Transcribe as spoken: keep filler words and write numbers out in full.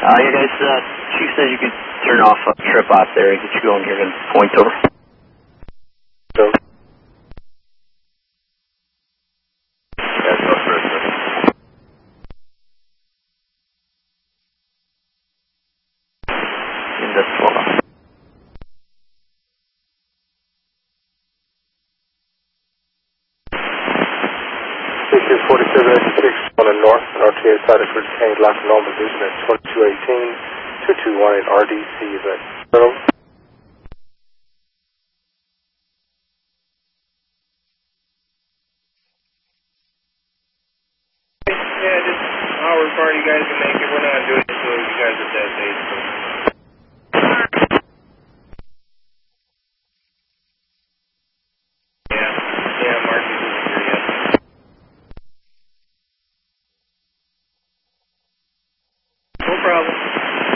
Uh, yeah, guys, uh, Chief says you could turn off a trip out there and get you going here and point over. So. That's not first, sir. In the floor. sixty forty-seven eighty-six on the north, and R T A status for detained lock normal position at twenty-two eighteen, two two one eight R D C event. Hello? Yeah, just however far you guys can make it. We're not doing it until you guys are designated. So. Yeah, yeah, Mark is here, yeah. No problem.